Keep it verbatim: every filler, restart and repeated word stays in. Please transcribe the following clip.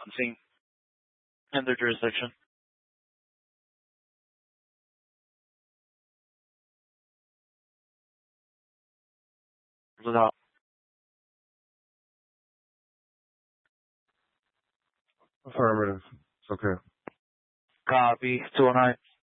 licensing in their jurisdiction. Without Affirmative. It's okay. copy two oh nine.